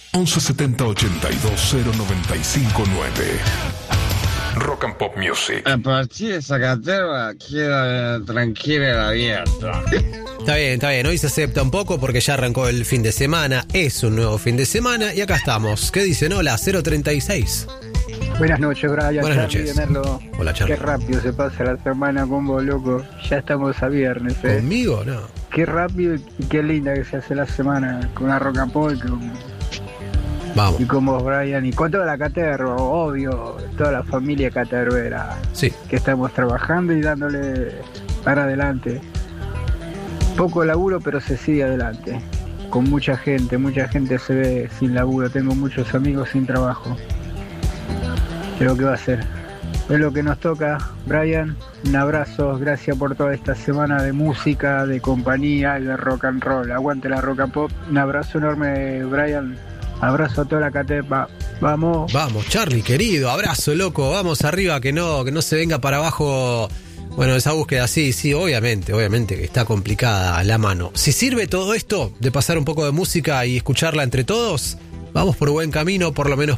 1170 82 0959. Rock and Pop Music. A partir de esa caterva queda tranquila la abierta. Está bien, hoy se acepta un poco porque ya arrancó el fin de semana, es un nuevo fin de semana y acá estamos. ¿Qué dicen? Hola, 036. Buenas noches, Brian. Buenas noches. Hola, Charlie. Qué rápido se pasa la semana con vos, loco. Ya estamos a viernes, ¿Conmigo? No. Qué rápido y qué linda que se hace la semana con la Rock and Pop Vamos. y con vos, Brian, y con toda la caterva, obvio, toda la familia catervera. Sí. Que estamos trabajando y dándole para adelante. Poco laburo, pero se sigue adelante. Con mucha gente se ve sin laburo. Tengo muchos amigos sin trabajo. Pero ¿qué va a ser? Es lo que nos toca, Brian. Un abrazo, gracias por toda esta semana de música, de compañía y de rock and roll. Aguante la rock and pop. Un abrazo enorme, Brian. Abrazo a toda la catepa. Vamos. Vamos, Charlie, querido. Abrazo, loco. Vamos arriba, que no se venga para abajo. Bueno, esa búsqueda, sí, obviamente que está complicada la mano. Si sirve todo esto de pasar un poco de música y escucharla entre todos, vamos por buen camino, por lo menos